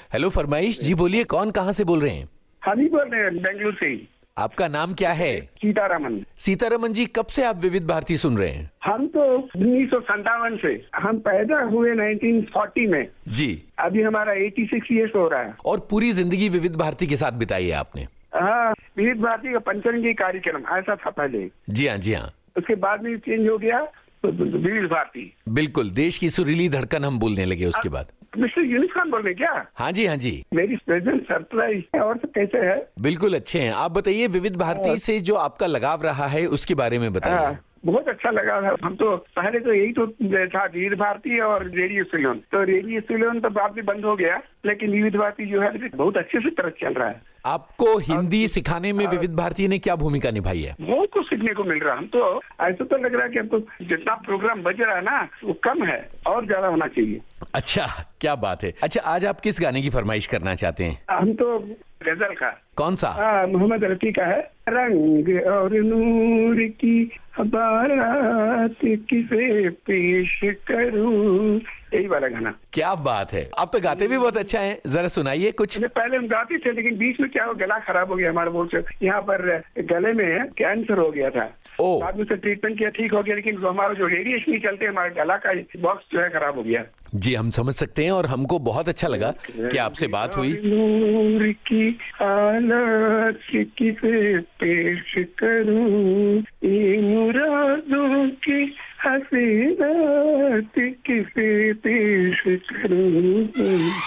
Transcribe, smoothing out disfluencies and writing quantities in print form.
Hello फरमाइश जी, बोलिए कौन कहाँ से बोल रहे हैं? हम ही बोल रहे हैं बेंगलुरु से ही। आपका नाम क्या है? सीतारमन। सीतारमन जी, कब से आप विविध भारती सुन रहे हैं? हम तो 1957 से, हम पैदा हुए 1940 में। जी। अभी हमारा 86 ईयर्स हो रहा है। और पूरी जिंदगी विविध भारती के साथ बिताई है आपने? हाँ, विविध भारती का पंचरंगी कार्यक्रम ऐसा था पहले। जी हाँ, जी हाँ। उसके बाद में चेंज हो गया तो विविध भारती। बिल्कुल, देश की सुरीली धड़कन हम बोलने लगे उसके बाद। मिस्टर यूनिस खान बोल रहे क्या? हाँ जी, हाँ जी। मेरी प्रेजेंट सरप्राइज है। और सब कैसे है? बिल्कुल अच्छे हैं। आप बताइए, विविध भारती से जो आपका लगाव रहा है उसके बारे में बताइए। बहुत अच्छा लगा। हम तो पहले तो यही तो था, विविध भारती और रेडियो सिलोन। तो रेडियो सिलोन तो बाद में बंद हो गया, लेकिन विविध भारती जो है बहुत अच्छे से तरह चल रहा है। आपको हिंदी सिखाने में विविध भारती ने क्या भूमिका निभाई है? बहुत कुछ सीखने को मिल रहा है। हम तो ऐसा तो लग रहा है कि हमको जितना प्रोग्राम बज रहा है ना वो कम है और ज्यादा होना चाहिए। अच्छा, क्या बात है। अच्छा, आज आप किस गाने की फरमाइश करना चाहते हैं? हम तो गजल का। कौन सा? मोहम्मद रफी का है। रंग और नूर की बारात किसे पेश करूं, यही वाला गाना। क्या बात है, आप तो गाते भी बहुत अच्छा हैं। जरा सुनाइए कुछ। पहले हम गाते थे, लेकिन बीच में क्या हो, गला खराब हो गया हमारा। बहुत से यहाँ पर गले में कैंसर हो गया था। बाद में से ट्रीटमेंट किया, ठीक हो गया, लेकिन हमारा जो रेडिएशन चलते हमारे गला का बॉक्स जो है खराब हो गया। जी, हम समझ सकते हैं और हमको बहुत अच्छा लगा कि आपसे बात हुई। नूर की हालत किसे पेश करूं, मुरादों की हसीनात किसे पेश करूं।